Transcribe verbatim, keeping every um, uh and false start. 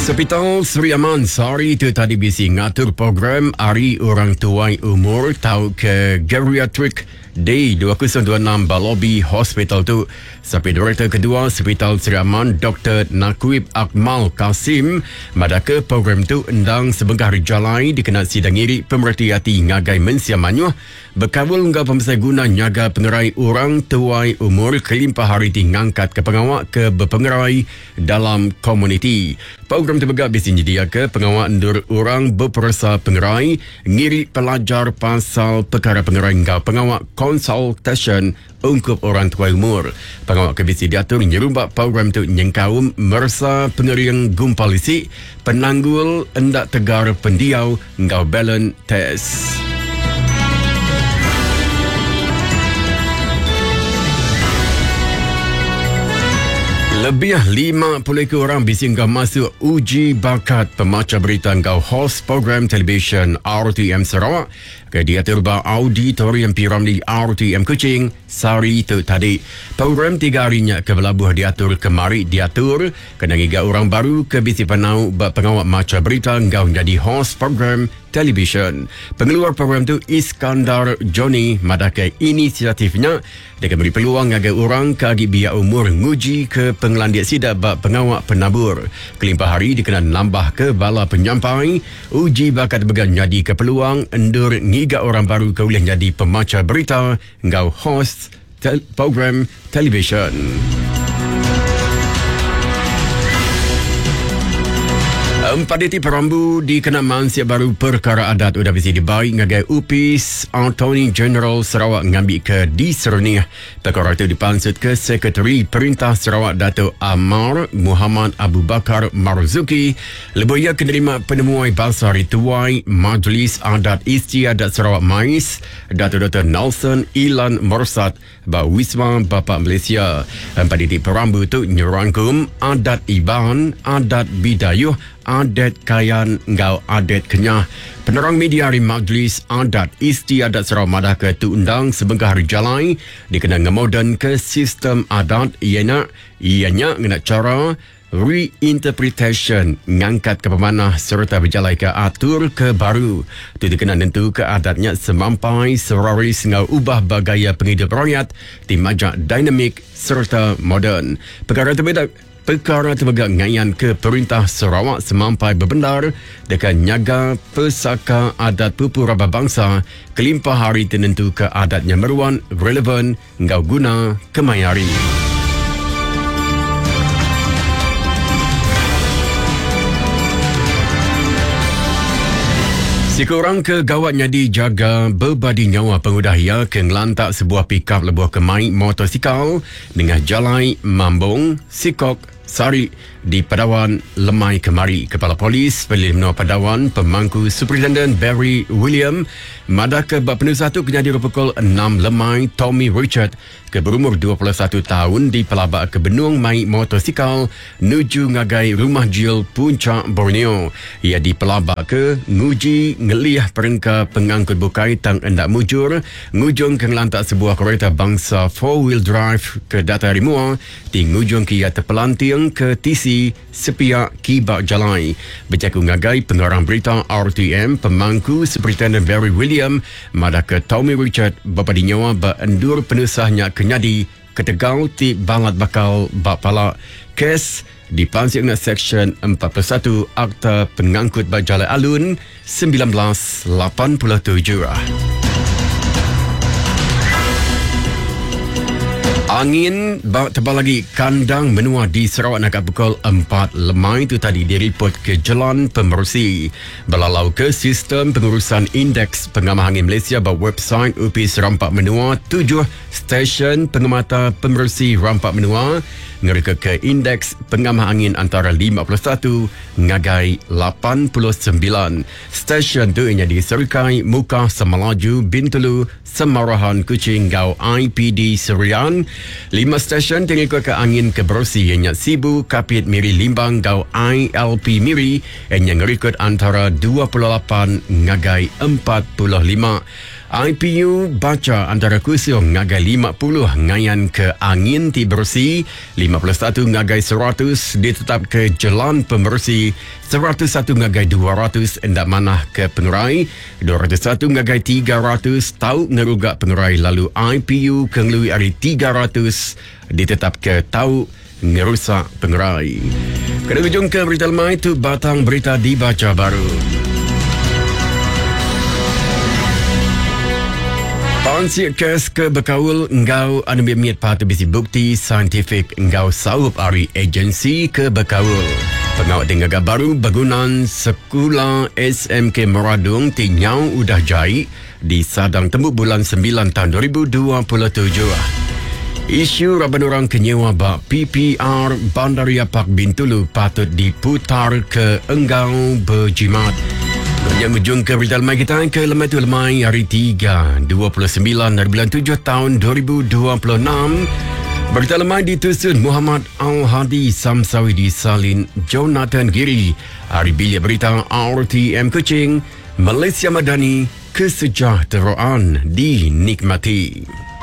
Hospital Seri Aman sorry itu tadi bisi ngatur program Hari Orang Tuai Umur tahu ke Geriatric Day dua ribu dua puluh enam Balobi Hospital tu. Sampai Direktur Kedua Hospital Seri Aman Doktor Nakwib Akmal Kasim madaka program tu endang sebengkah hari jalai dikenal sidang iri pemerhati hati ngagai mensia manyuh berkawal ngau pemisah guna nyaga pengerai orang tuai umur kelimpah hari ti ngangkat ke pengawak ke berpengerai dalam komuniti. Program tu bergab bisi nyedia ke pengawak endur orang berperasa pengerai ngiri pelajar pasal perkara pengerai ngau pengawak consultation untuk orang tua umur. Pengawak kebisi diatur nyerumbak program tu nyengkaum merasa pengeriang gumpalisi penanggul endak tegar pendiau ngau balance test. Lebih lima puluh orang bising masuk uji bakat pembaca berita ngau host program televisyen R T M Sarawak ke diatur ba auditorium P Ramlee R T M Kuching sari tu tadi. Program tiga harinya ke Belabuh diatur kemari diatur kena ngiga orang baru ke bisi penau ba pengawak maca berita ngau jadi host program televisyen. Pengeluar program tu Iskandar Johnny madake inisiatifnya dia beri peluang agar orang kagi biak umur nguji ke penglandia sida bak pengawak penabur. Kelimpah hari dikenal nambah ke bala penyampai uji bakat began jadi ke peluang endur ngiga orang baru ke boleh jadi pemaca berita ngau host tel- program televisyen. Empat deti perambu dikenal mansia baru perkara adat udah bisa dibaik ngagai U P I S Attorney General Sarawak ngambil ke di Seruniah. Perkara itu dipansut ke Sekretari Perintah Sarawak Dato' Amar Muhammad Abu Bakar Marzuki. Lebih ia menerima penemuan bahasa rituai Majlis Adat Istiadat Sarawak Mais Dato' Doktor Nelson Ilan Morsat ba Wisma Bapa Malaysia. Empat deti perambu itu nyerangkum adat Iban, adat Bidayuh, adat Kayan ngau adat Kenyah. Penerang media dari Majlis Adat Istiadat Sarawak Madaka tu undang sebengkah hari jalai dikenal ngemoden ke sistem adat ianya ianya ngena cara reinterpretation ngangkat ke pemanah serta berjalai ke atur ke baru. Itu dikenal tentu ke adatnya semampai seraris ngau ubah bagaya penghidup rakyat di majak dinamik serta moden. Perkara terbeda Perkara terbegak ngayan ke Perintah Sarawak semampai berbendar dekat nyaga pesaka adat pupuraba bangsa kelimpah hari tenentu ke adatnya meruan relevan ngau guna kemayari. Sekurang ke gawatnya dijaga berbadi nyawa pengudahia ke ngelantak sebuah pikap lebuh kemai motosikal dengan jalai Mambung, Sikok, Sari di Padawan Lemai kemari. Kepala Polis Pelih Menua Padawan Pemangku Superintendent Barry William madaka bab penuh satu kejadian pukul enam Lemai Tommy Richard ke berumur dua puluh satu tahun di pelabak ke Benung mai motosikal nuju ngagai Rumah Jil Puncak Borneo. Ia di pelabak ke nguji ngeliah perengka pengangkut bukai tang endak mujur ngujung ke ngelantak sebuah kereta bangsa four wheel drive ke data Rimua di ngujung kia terpelanting ke T C sepiak kibak jalai. Bercaku ngagai pengarang berita R T M Pemangku Superintendent Barry William madaka Tommy Richard bapa dinyawa ba endur penusahnya kenyadi ketegau ti bangat bakal bak palak. Kes dipansik na Seksyen empat puluh satu Akta Pengangkut Bajalai Alun seribu sembilan ratus lapan puluh tujuh. Angin tebal lagi kandang menua di Sarawak nak pukul empat lemai itu tadi direport ke Jalan Pemerusi. Belalau ke sistem pengurusan indeks pengamah angin Malaysia bahawa website U P I S Rampak Menua tujuh stesen pengamata pemerusi Rampak Menua ngerika ke indeks pengamah angin antara lima puluh satu ngagai lapan puluh sembilan. Stesen tu ianya diserkai Muka Semalaju, Bintulu, Semarahan, Kuching, Gau, I P D Serian. Lima stesen tengikut ke angin ke Berusi ianya Sibu, Kapit, Miri, Limbang, Gau, I L P Miri ianya ngerikut antara dua puluh lapan ngagai empat puluh lima. I P U baca antara kusung ngagai lima puluh ngayan ke angin ti bersih, lima puluh satu ngagai seratus ditetap ke jalan pembersih, seratus satu ngagai dua ratus endak manah ke pengurai, dua ratus satu ngagai tiga ratus tau ngerugak pengurai, lalu I P U kenglui hari tiga ratus ditetap ke tau ngerusak pengurai. Kena ujung ke berita lemah itu batang berita dibaca baru. Pansir kes ke berkaul engkau anu miat patut bisi bukti saintifik engkau saup ari agensi ke berkaul. Pengawat tinggal baru bangunan sekolah S M K Meradung ti nyau udah jai di Sadang tembuk bulan sembilan tahun dua ribu dua puluh tujuh. Isu raban orang kenyewa bak P P R Bandaria Park Bintulu patut diputar ke engkau berjimat. Yang ujung ke berita lemai kita ke lemai tu lemai hari tiga, dua puluh sembilan dari bulan tujuh tahun dua ribu dua puluh enam. Berita lemai ditusun Muhammad Al-Hadi Samsawi disalin Jonathan Giri. Hari bilik berita R T M Kuching, Malaysia Madani, kesejahteraan dinikmati.